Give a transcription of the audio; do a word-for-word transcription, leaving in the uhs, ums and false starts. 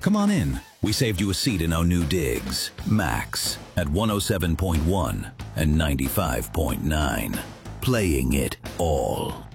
Come on in. We saved you a seat in our new digs. Max at one oh seven point one and ninety-five point nine. Playing it all.